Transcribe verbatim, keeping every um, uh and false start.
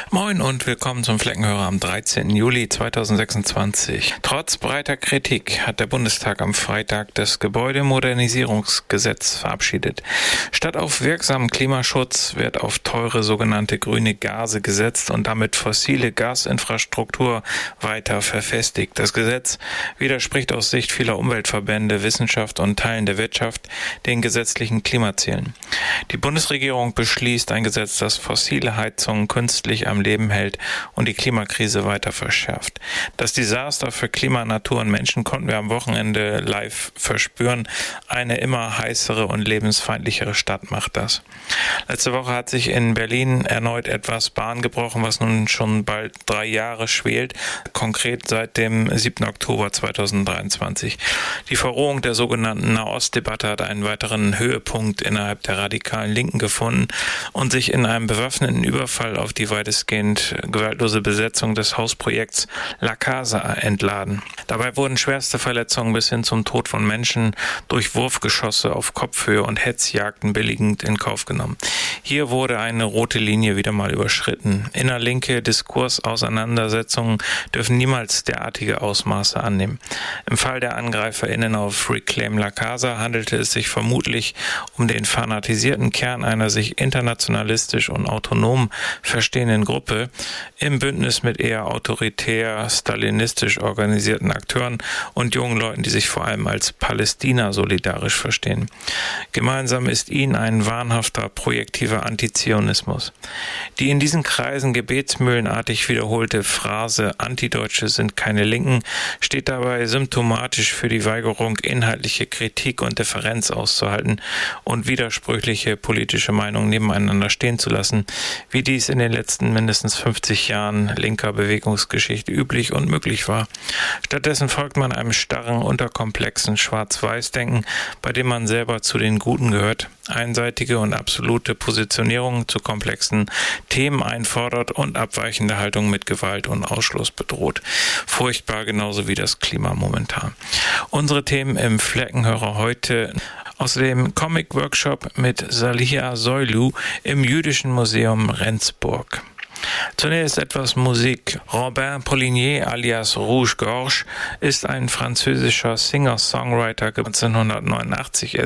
Moin und willkommen zum Fleckenhörer am dreizehnten Juli zweitausendsechsundzwanzig. Trotz breiter Kritik hat der Bundestag am Freitag das Gebäudemodernisierungsgesetz verabschiedet. Statt auf wirksamen Klimaschutz wird auf teure sogenannte grüne Gase gesetzt und damit fossile Gasinfrastruktur weiter verfestigt. Das Gesetz widerspricht aus Sicht vieler Umweltverbände, Wissenschaft und Teilen der Wirtschaft den gesetzlichen Klimazielen. Die Bundesregierung beschließt ein Gesetz, das fossile Heizungen künstlich am Leben hält und die Klimakrise weiter verschärft. Das Desaster für Klima, Natur und Menschen konnten wir am Wochenende live verspüren. Eine immer heißere und lebensfeindlichere Stadt macht das. Letzte Woche hat sich in Berlin erneut etwas Bahn gebrochen, was nun schon bald drei Jahre schwelt, konkret seit dem siebten Oktober zweitausenddreiundzwanzig. Die Verrohung der sogenannten Nahostdebatte hat einen weiteren Höhepunkt innerhalb der radikalen Linken gefunden und sich in einem bewaffneten Überfall auf die weitestgehend gewaltlose Besetzung des Hausprojekts La Casa entladen. Dabei wurden schwerste Verletzungen bis hin zum Tod von Menschen durch Wurfgeschosse auf Kopfhöhe und Hetzjagden billigend in Kauf genommen. Hier wurde eine rote Linie wieder mal überschritten. Innerlinke Diskursauseinandersetzungen dürfen niemals derartige Ausmaße annehmen. Im Fall der AngreiferInnen auf Reclaim La Casa handelte es sich vermutlich um den fanatisierten Kern einer sich internationalistisch und autonom verstehenden Gruppe im Bündnis mit eher autoritär, stalinistisch organisierten Akteuren und jungen Leuten, die sich vor allem als Palästina solidarisch verstehen. Gemeinsam ist ihnen ein wahnhafter, projektiver Antizionismus. Die in diesen Kreisen gebetsmühlenartig wiederholte Phrase "Antideutsche sind keine Linken" steht dabei symptomatisch für die Weigerung, inhaltliche Kritik und Differenz auszuhalten und widersprüchliche politische Meinungen nebeneinander stehen zu lassen, wie dies in den letzten mindestens fünfzig Jahren linker Bewegungsgeschichte üblich und möglich war. Stattdessen folgt man einem starren, unterkomplexen Schwarz-Weiß-Denken, bei dem man selber zu den Guten gehört, einseitige und absolute Positionierungen zu komplexen Themen einfordert und abweichende Haltung mit Gewalt und Ausschluss bedroht. Furchtbar, genauso wie das Klima momentan. Unsere Themen im Fleckenhörer heute: außerdem Comic-Workshop mit Saliha Soylu im Jüdischen Museum Rendsburg. Zunächst etwas Musik. Robin Poligny alias Rouge Gorge ist ein französischer Singer-Songwriter, neunzehnhundertneunundachtzig